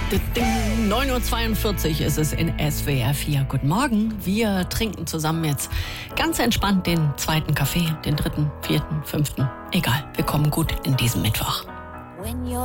9:42 Uhr ist es in SWR 4. Guten Morgen. Wir trinken zusammen jetzt ganz entspannt den zweiten Kaffee, den dritten, vierten, fünften. Egal, wir kommen gut in diesen Mittwoch. When you're